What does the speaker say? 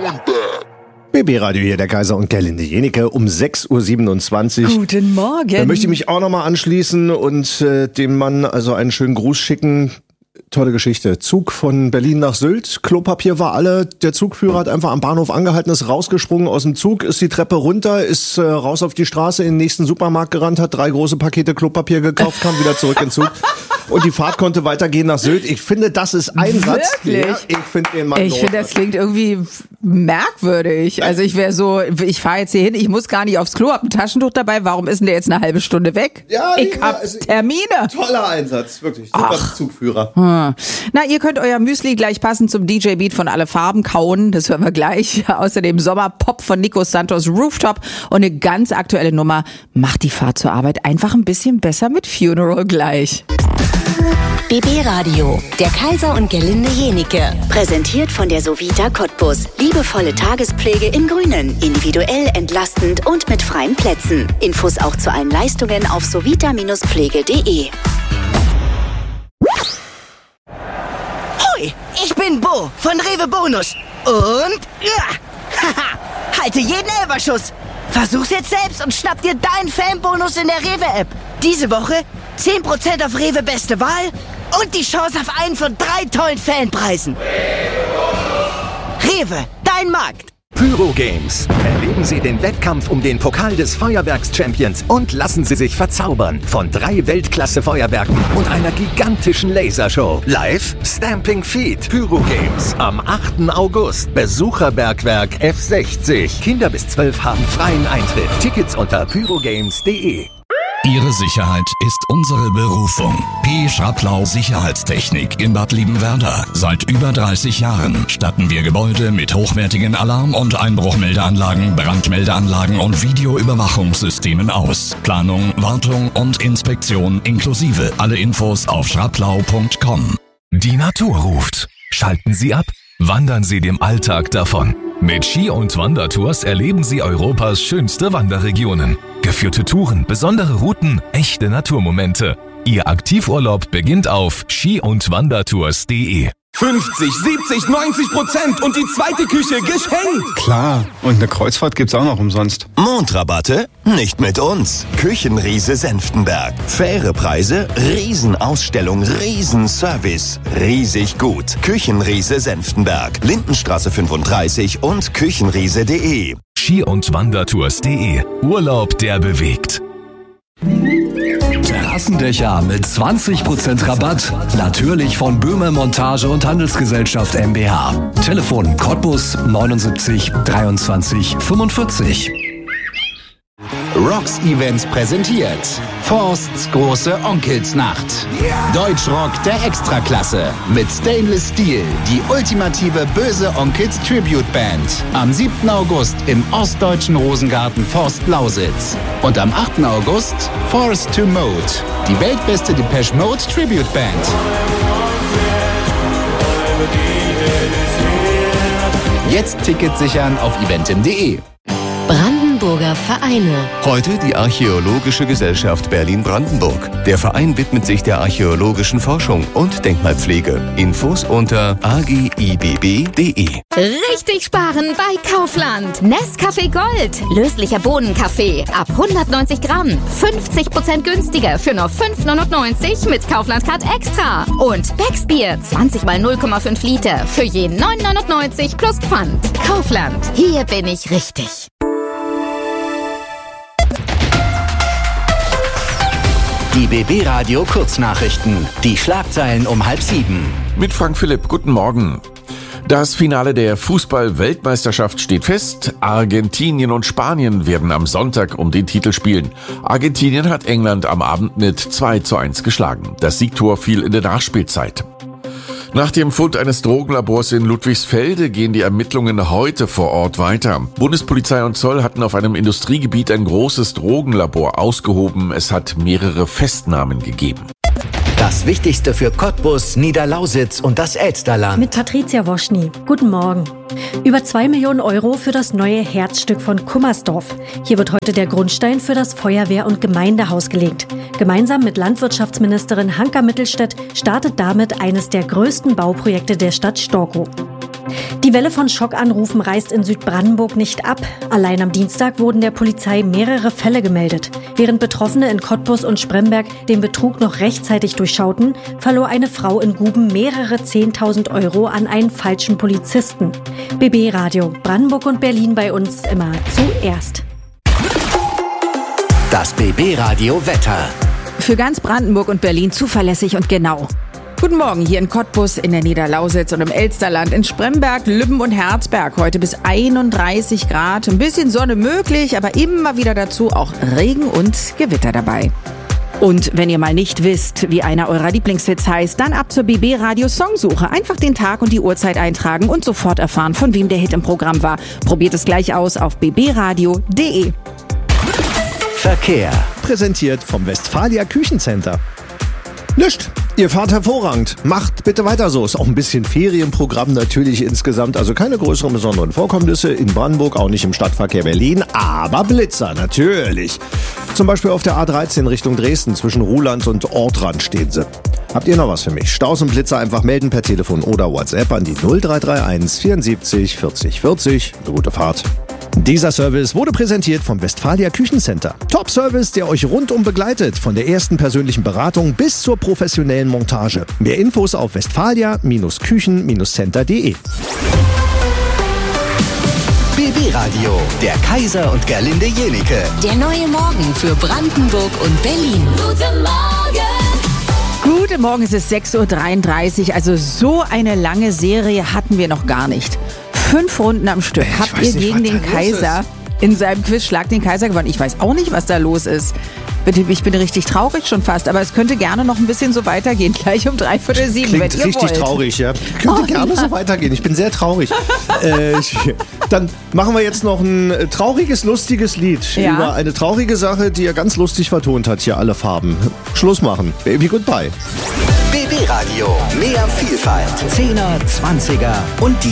BB Radio hier, der Kaiser und Gerlinde Jenike um 6.27 Uhr. Guten Morgen. Da möchte ich mich auch nochmal anschließen und dem Mann also einen schönen Gruß schicken. Tolle Geschichte. Zug von Berlin nach Sylt. Klopapier war alle. Der Zugführer hat einfach am Bahnhof angehalten, ist rausgesprungen aus dem Zug, ist die Treppe runter, ist raus auf die Straße, in den nächsten Supermarkt gerannt, hat 3 große Pakete Klopapier gekauft, kam wieder zurück in den Zug. Und die Fahrt konnte weitergehen nach Sylt. Ich finde, das ist Einsatz. Wirklich? Ja, ich finde den Mann Ich finde, das klingt irgendwie merkwürdig. Also ich wäre so, ich fahre jetzt hier hin, ich muss gar nicht aufs Klo, hab ein Taschentuch dabei. Warum ist denn der jetzt eine halbe Stunde weg? Ja, ich hab Termine. Toller Einsatz, wirklich. Super Zugführer. Na, ihr könnt euer Müsli gleich passend zum DJ-Beat von Alle Farben kauen. Das hören wir gleich. Außerdem Sommerpop von Nico Santos Rooftop und eine ganz aktuelle Nummer. Macht die Fahrt zur Arbeit einfach ein bisschen besser mit Funeral gleich. BB Radio, der Kaiser und Gerlinde Jenike. Präsentiert von der Sovita Cottbus. Liebevolle Tagespflege im Grünen. Individuell, entlastend und mit freien Plätzen. Infos auch zu allen Leistungen auf sovita-pflege.de. Hoi, ich bin Bo von Rewe Bonus. Und halte jeden Elferschuss. Versuch's jetzt selbst und schnapp dir deinen Fanbonus in der Rewe-App. Diese Woche 10% auf Rewe Beste Wahl und die Chance auf einen von 3 tollen Fanpreisen. Rewe, dein Markt. Pyro Games. Erleben Sie den Wettkampf um den Pokal des Feuerwerks-Champions und lassen Sie sich verzaubern von 3 Weltklasse-Feuerwerken und einer gigantischen Lasershow. Live Stamping Feet. Pyro Games am 8. August. Besucherbergwerk F60. Kinder bis 12 haben freien Eintritt. Tickets unter pyrogames.de. Ihre Sicherheit ist unsere Berufung. P. Schraplau Sicherheitstechnik in Bad Liebenwerda. Seit über 30 Jahren statten wir Gebäude mit hochwertigen Alarm- und Einbruchmeldeanlagen, Brandmeldeanlagen und Videoüberwachungssystemen aus. Planung, Wartung und Inspektion inklusive. Alle Infos auf schraplau.com. Die Natur ruft. Schalten Sie ab. Wandern Sie dem Alltag davon. Mit Ski- und Wandertours erleben Sie Europas schönste Wanderregionen. Geführte Touren, besondere Routen, echte Naturmomente. Ihr Aktivurlaub beginnt auf ski-und-wandertours.de. 50, 70, 90% und die zweite Küche geschenkt. Klar, und eine Kreuzfahrt gibt's auch noch umsonst. Mondrabatte? Nicht mit uns. Küchenriese Senftenberg. Faire Preise, Riesenausstellung, Riesenservice. Riesig gut. Küchenriese Senftenberg. Lindenstraße 35 und küchenriese.de. Ski-und-wandertours.de. Urlaub, der bewegt. Terrassendächer mit 20% Rabatt. Natürlich von Böhme Montage und Handelsgesellschaft MbH. Telefon Cottbus 79 23 45. Rocks Events präsentiert Forsts große Onkelsnacht. Deutschrock der Extraklasse mit Stainless Steel, die ultimative böse Onkels Tribute Band. Am 7. August im ostdeutschen Rosengarten Forst Lausitz. Und am 8. August Forced to Mode, die weltbeste Depeche Mode Tribute Band. Jetzt Tickets sichern auf eventim.de. Brandenburger Vereine. Heute die Archäologische Gesellschaft Berlin-Brandenburg. Der Verein widmet sich der archäologischen Forschung und Denkmalpflege. Infos unter agibb.de. Richtig sparen bei Kaufland. Nescafé Gold. Löslicher Bohnenkaffee. Ab 190 Gramm. 50% günstiger für nur 5,99 mit Kaufland-Card Extra. Und Becksbier. 20 mal 0,5 Liter. Für je 9,99 plus Pfand. Kaufland. Hier bin ich richtig. Die BB Radio Kurznachrichten. Die Schlagzeilen um 6:30. Mit Frank Philipp, guten Morgen. Das Finale der Fußball-Weltmeisterschaft steht fest. Argentinien und Spanien werden am Sonntag um den Titel spielen. Argentinien hat England am Abend mit 2:1 geschlagen. Das Siegtor fiel in der Nachspielzeit. Nach dem Fund eines Drogenlabors in Ludwigsfelde gehen die Ermittlungen heute vor Ort weiter. Bundespolizei und Zoll hatten auf einem Industriegebiet ein großes Drogenlabor ausgehoben. Es hat mehrere Festnahmen gegeben. Das Wichtigste für Cottbus, Niederlausitz und das Elsterland. Mit Patricia Woschny. Guten Morgen. Über 2 Millionen Euro für das neue Herzstück von Kummersdorf. Hier wird heute der Grundstein für das Feuerwehr- und Gemeindehaus gelegt. Gemeinsam mit Landwirtschaftsministerin Hanka Mittelstädt startet damit eines der größten Bauprojekte der Stadt Storkow. Die Welle von Schockanrufen reißt in Südbrandenburg nicht ab. Allein am Dienstag wurden der Polizei mehrere Fälle gemeldet. Während Betroffene in Cottbus und Spremberg den Betrug noch rechtzeitig durchschauten, verlor eine Frau in Guben mehrere 10.000 Euro an einen falschen Polizisten. BB Radio, Brandenburg und Berlin bei uns immer zuerst. Das BB Radio Wetter. Für ganz Brandenburg und Berlin zuverlässig und genau. Guten Morgen hier in Cottbus, in der Niederlausitz und im Elsterland, in Spremberg, Lübben und Herzberg. Heute bis 31 Grad, ein bisschen Sonne möglich, aber immer wieder dazu auch Regen und Gewitter dabei. Und wenn ihr mal nicht wisst, wie einer eurer Lieblingshits heißt, dann ab zur BB Radio Songsuche. Einfach den Tag und die Uhrzeit eintragen und sofort erfahren, von wem der Hit im Programm war. Probiert es gleich aus auf bbradio.de. Verkehr. Präsentiert vom Westfalia Küchencenter. Nicht. Ihr fahrt hervorragend. Macht bitte weiter so. Ist auch ein bisschen Ferienprogramm natürlich insgesamt. Also keine größeren besonderen Vorkommnisse in Brandenburg, auch nicht im Stadtverkehr Berlin. Aber Blitzer, natürlich. Zum Beispiel auf der A13 Richtung Dresden zwischen Ruhland und Ortrand stehen sie. Habt ihr noch was für mich? Staus und Blitzer einfach melden per Telefon oder WhatsApp an die 0331 74 40 40. Eine gute Fahrt. Dieser Service wurde präsentiert vom Westfalia Küchencenter. Top-Service, der euch rundum begleitet, von der ersten persönlichen Beratung bis zur professionellen Montage. Mehr Infos auf westfalia-küchen-center.de. BB Radio, der Kaiser und Gerlinde Jenike. Der neue Morgen für Brandenburg und Berlin. Guten Morgen! Guten Morgen, es ist 6.33 Uhr. Also so eine lange Serie hatten wir noch gar nicht. 5 Runden am Stück. Habt ihr gegen den Kaiser in seinem Quiz Schlag den Kaiser gewonnen? Ich weiß auch nicht, was da los ist. Ich bin richtig traurig schon fast, aber es könnte gerne noch ein bisschen so weitergehen. Gleich um 6:45, Klingt wenn ihr richtig wollt. Traurig, ja. Könnte gerne so weitergehen. Ich bin sehr traurig. Dann machen wir jetzt noch ein trauriges, lustiges Lied über eine traurige Sache, die er ganz lustig vertont hat. Hier alle Farben. Schluss machen. Baby, goodbye. BB Radio, mehr Vielfalt. 10er, 20er und die